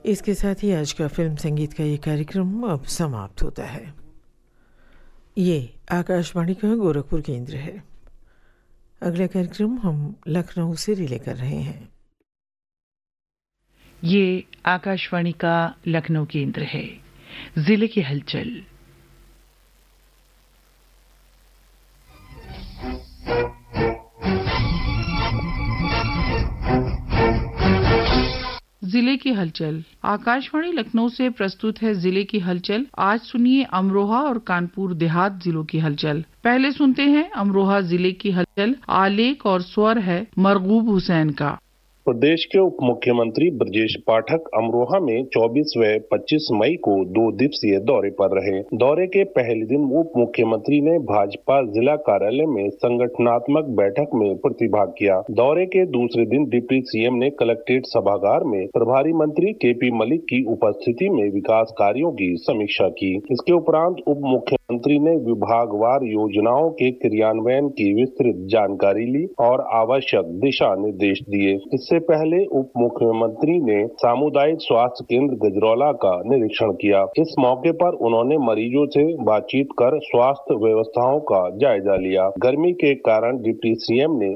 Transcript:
इसके साथ ही आज का फिल्म संगीत का ये कार्यक्रम अब समाप्त होता है। ये आकाशवाणी का गोरखपुर केंद्र है। अगला कार्यक्रम हम लखनऊ से रिले कर रहे हैं। ये आकाशवाणी का लखनऊ केंद्र है। जिले की हलचल। जिले की हलचल आकाशवाणी लखनऊ से प्रस्तुत है। जिले की हलचल आज सुनिए अमरोहा और कानपुर देहात जिलों की हलचल। पहले सुनते हैं अमरोहा जिले की हलचल। आलेख और स्वर है मरगूब हुसैन का। प्रदेश के उप मुख्यमंत्री ब्रजेश पाठक अमरोहा में 24 व 25 मई को 2 दिवसीय दौरे पर रहे। दौरे के पहले दिन उप मुख्यमंत्री ने भाजपा जिला कार्यालय में संगठनात्मक बैठक में प्रतिभाग किया। दौरे के दूसरे दिन डिप्टी सीएम ने कलेक्ट्रेट सभागार में प्रभारी मंत्री केपी मलिक की उपस्थिति में विकास कार्यों की समीक्षा की। इसके उपरांत उप मुख्यमंत्री ने विभागवार योजनाओं के क्रियान्वयन की विस्तृत जानकारी ली और आवश्यक दिशा निर्देश दिए। इससे पहले उप मुख्यमंत्री ने सामुदायिक स्वास्थ्य केंद्र गजरौला का निरीक्षण किया। इस मौके पर उन्होंने मरीजों से बातचीत कर स्वास्थ्य व्यवस्थाओं का जायजा लिया। गर्मी के कारण डिप्टी सीएम ने